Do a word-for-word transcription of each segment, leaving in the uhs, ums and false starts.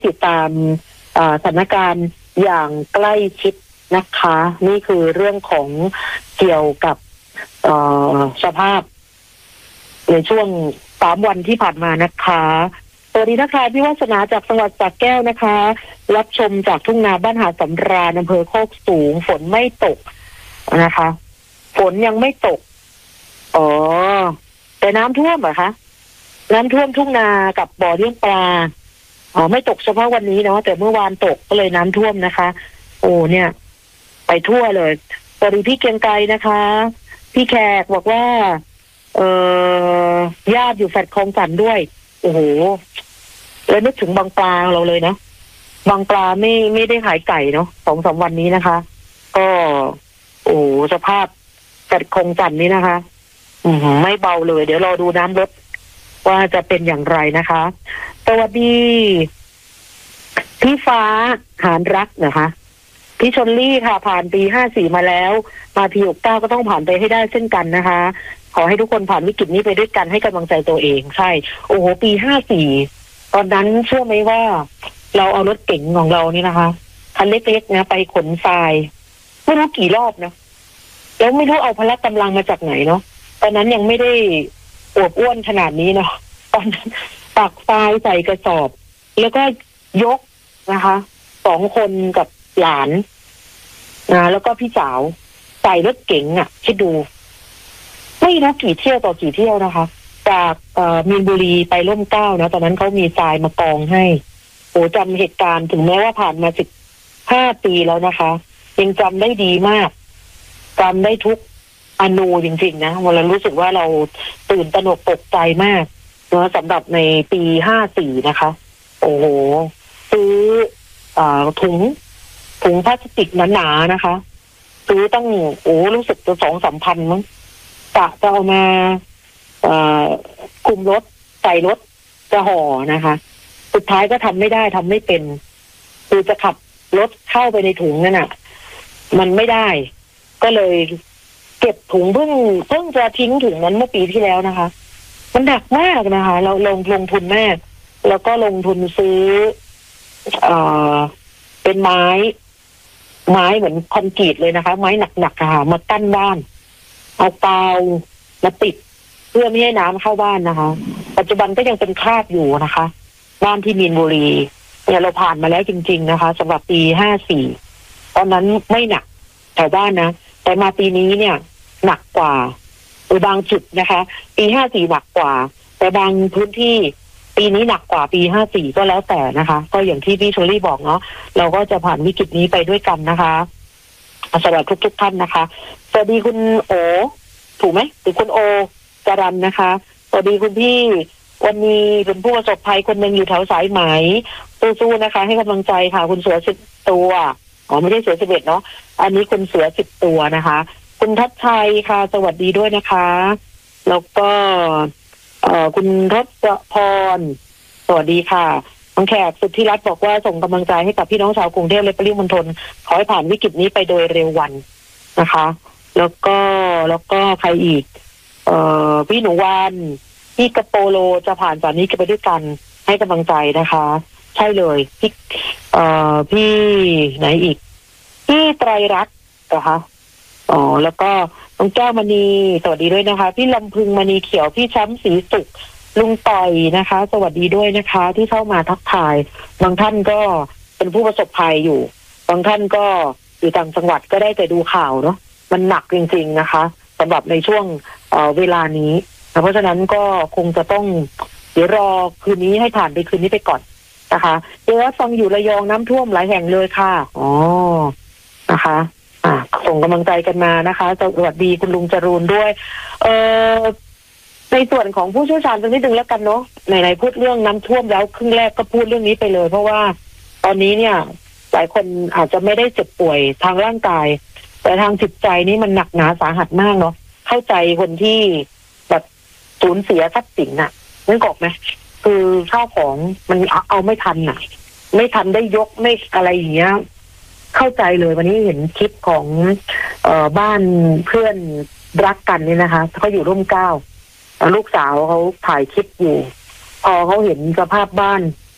ติดตามสถานการณ์อย่างใกล้ชิดนะคะนี่คือเรื่องของเกี่ยวกับสภาพในช่วงสามวันที่ผ่านมานะคะสวัสดีนะคะพี่วาสนาจากจังหวัดสระแก้วนะคะรับชมจากทุ่งนาบ้านหาดสำราญอำเภอโคกสูงฝนไม่ตกนะคะฝนยังไม่ตกอ๋อแต่น้ำท่วมเหรอคะน้ำท่วมทุ่งนากับบ่อเลี้ยงปลาอ๋อไม่ตกเฉพาะวันนี้เนาะแต่เมื่อวานตกก็เลยน้ำท่วมนะคะโอ้เนี่ยไปทั่วเลยสวัสดีพี่เกียงไกรนะคะพี่แขกบอกว่าเอ่อญาติอยู่แฟลตคลองจันทน์ด้วยโอ้โหแล้วนึกถึงบางปลาเราเลยนะบางปลาไม่ไม่ได้ขายไก่เนาะสองสามวันนี้นะคะก็โอ้สภาพแฟลตคลองจันทน์นี้นะคะอืมไม่เบาเลยเดี๋ยวรอดูน้ำลดว่าจะเป็นอย่างไรนะคะสวัสดีพี่ฟ้าหานรักนะคะพี่ชลลี่ค่ะผ่านปีห้าสี่มาแล้วมาปีหกเก้าก็ต้องผ่านไปให้ได้เช่นกันนะคะขอให้ทุกคนผ่านวิกฤตนี้ไปด้วยกันให้กำลังใจตัวเองใช่โอ้โหปีห้าสี่ตอนนั้นเชื่อไหมว่าเราเอารถเก๋งของเรานี่นะคะคันเล็กๆนะไปขนทรายไม่รู้กี่รอบนะแล้วไม่รู้เอาพละกำลังมาจากไหนเนาะตอนนั้นยังไม่ได้อวบอ้วนขนาดนี้เนาะตอนนั้นตักทรายใส่กระสอบแล้วก็ยกนะคะสองคนกับหลานนะแล้วก็พี่สาวใส่รถเก๋งอ่ะคิดดูไม่รู้กี่เที่ยวต่อกี่เที่ยวนะคะจากมีนบุรีไปร่มเกล้านะตอนนั้นเขามีทรายมากองให้โอ้จำเหตุการณ์ถึงแม้ว่าผ่านมาสิบห้าปีแล้วนะคะยังจำได้ดีมากจำได้ทุกอนูจริงๆนะวันนั้นรู้สึกว่าเราตื่นตระหนกตกใจมากนะสำหรับในปีห้าสี่นะคะโอ้โหซื้อถุงถุงพลาสติกหนาๆนะคะซื้อตั้งโอ้รู้สึกจะสองสามพันมั้งกะจะเอามาคุมรถใส่รถจะห่อนะคะสุดท้ายก็ทำไม่ได้ทำไม่เป็นคือจะขับรถเข้าไปในถุงนั่นน่ะมันไม่ได้ก็เลยเก็บถุงเพิ่งเพิ่งจะทิ้งถุงนั้นเมื่อปีที่แล้วนะคะมันหนักมากนะคะเราลงลงทุนมากแล้วก็ลงทุนซื้อเอ่อเป็นไม้ไม้เหมือนคอนกรีตเลยนะคะไม้หนักๆค่ะมากั้นบ้านเอากาวมาติดเพื่อไม่ให้น้ำเข้าบ้านนะคะปัจจุบันก็ยังเป็นคราบอยู่นะคะบ้านที่มีนบุรีเนี่ยเราผ่านมาแล้วจริงๆนะคะสำหรับปีห้าสี่ตอนนั้นไม่หนักแถวบ้านนะแต่มาปีนี้เนี่ยหนักกว่าหรือบางจุดนะคะปีห้าสี่หนักกว่าแต่บางพื้นที่ปีนี้หนักกว่าปีห้าสี่ก็แล้วแต่นะคะก็อย่างที่พี่โชลี่บอกเนาะเราก็จะผ่านวิกฤตนี้ไปด้วยกันนะคะสวัสดีทุกๆท่านนะคะสวัสดีคุณโอถูกไหมหรือคุณโอจรันนะคะสวัสดีคุณพี่วันนี้เป็นผู้ประสบภัยคนหนึ่งอยู่แถวสายไหมสู้ๆนะคะให้กำลังใจค่ะคุณเสือสิบตัวอ๋อไม่ได้เสือสิบเอ็ดเนาะอันนี้คุณเสือสิบตัวนะคะคุณทัชชัยค่ะสวัสดีด้วยนะคะแล้วก็เอ่อคุณรถพรสวัสดีค่ะน้องแขกสุทธิรัตน์บอกว่าส่งกำลังใจให้กับพี่น้องชาวกรุงเทพและปริมณฑลขอให้ผ่านวิกฤตนี้ไปโดยเร็ววันนะคะแล้วก็แล้วก็ใครอีกเอ่อพี่หนูวันพี่กระโปโลจะผ่านจากนี้ไปด้วยกันให้กำลังใจนะคะใช่เลยพี่เอ่อพี่ไหนอีกพี่ไตรรัตน์นะคะอ๋อแล้วก็น้องแก้วมณีสวัสดีด้วยนะคะพี่ลำพึงมณีเขียวพี่ช้ำสีสุขลุงต่อยนะคะสวัสดีด้วยนะคะที่เข้ามาทักทายบางท่านก็เป็นผู้ประสบภัยอยู่บางท่านก็อยู่ต่างจังหวัดก็ได้แต่ดูข่าวเนาะมันหนักจริงๆนะคะสำหรับในช่วงเอ่อเวลานี้เพราะฉะนั้นก็คงจะต้องเดี๋ยวรอคืนนี้ให้ผ่านไปคืนนี้ไปก่อนนะคะเดี๋ยวฟังอยู่ระยองน้ำท่วมหลายแห่งเลยค่ะอ๋อนะคะอ่าส่งกำลังใจกันมานะคะสวัสดีคุณลุงจรูนด้วยเอ่อในส่วนของผู้เชี่ยวชาญตรงนี้ดึงแล้วกันเนาะไหนๆพูดเรื่องน้ำท่วมแล้วครึ่งแรกก็พูดเรื่องนี้ไปเลยเพราะว่าตอนนี้เนี่ยหลายคนอาจจะไม่ได้เจ็บป่วยทางร่างกายแต่ทางจิตใจนี่มันหนักหนาสาหัสมากเนาะเข้าใจคนที่แบบสูญเสียทรัพย์สินน่ะนึกออกไหมคือข้าวของมันเอาไม่ทันน่ะไม่ทันได้ยกไม่อะไรอย่างเงี้ยเข้าใจเลยวันนี้เห็นคลิปของเอ่อบ้านเพื่อนรักกันนี่นะคะเขาอยู่ร่มเกล้าลูกสาวเขาถ่ายคลิปอยู่พอเขาเห็นสภาพบ้านเข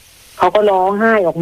เขาก็ร้องไห้ออกมา